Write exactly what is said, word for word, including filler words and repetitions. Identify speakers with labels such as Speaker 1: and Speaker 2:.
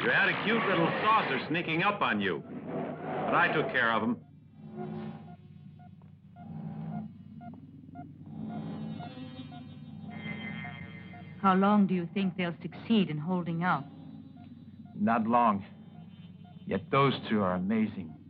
Speaker 1: You had a cute little saucer sneaking up on you. But I took care of him.
Speaker 2: How long do you think they'll succeed in holding out?
Speaker 3: Not long. Yet those two are amazing.